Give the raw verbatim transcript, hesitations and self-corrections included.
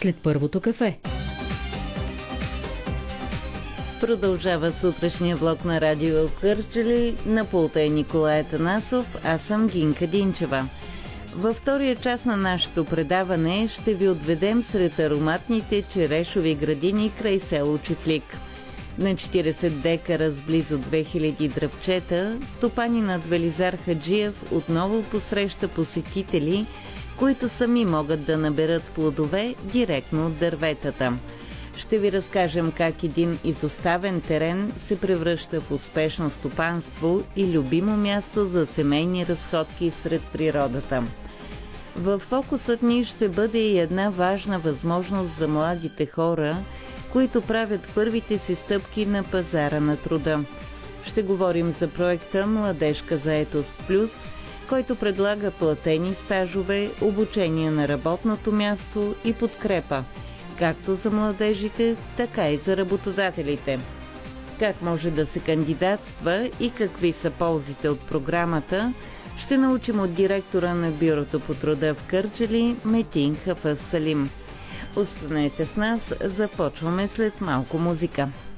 след първото кафе. Продължава сутрешния влог на Радио Кърджали. На пулта е Николай Танасов, аз съм Гинка Динчева. Във втория част на нашето предаване ще ви отведем сред ароматните черешови градини край село Чифлик. На четиридесет декара с близо две хиляди дръвчета, стопанинът Велизар Хаджиев отново посреща посетители, които сами могат да наберат плодове директно от дърветата. Ще ви разкажем как един изоставен терен се превръща в успешно стопанство и любимо място за семейни разходки сред природата. Във фокусът ни ще бъде и една важна възможност за младите хора, които правят първите си стъпки на пазара на труда. Ще говорим за проекта Младежка заетост плюс, който предлага платени стажове, обучение на работното място и подкрепа, както за младежите, така и за работодателите. Как може да се кандидатства и какви са ползите от програмата, ще научим от директора на Бюрото по труда в Кърджали Метин Хафъз Салим. Останете с нас, започваме след малко музика.